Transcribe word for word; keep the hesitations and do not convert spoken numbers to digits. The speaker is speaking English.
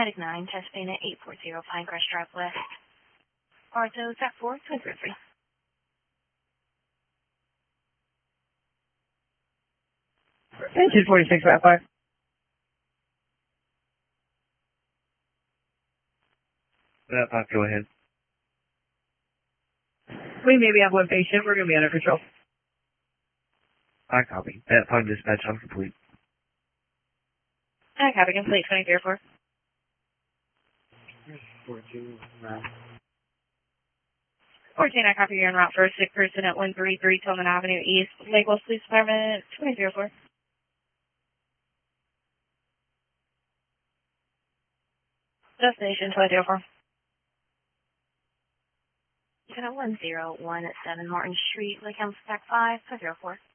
Medic nine, test pane at eight four zero Pinecrest Drive West. Ortho, Zach four, twin zero three. Engine forty-six, Rat five. Rat five, go ahead. We maybe have one patient. We're going to be under control. I copy. Rat five dispatch on complete. I copy complete, twenty zero four. fourteen, round. fourteen, I copy you en route for a sick person at one three three Tillman Avenue East, Lake West Police Department, twenty zero four. Destination, twenty zero four. You got a one zero one at seven Martin Street, Lake Elm, Stack five, twenty zero four.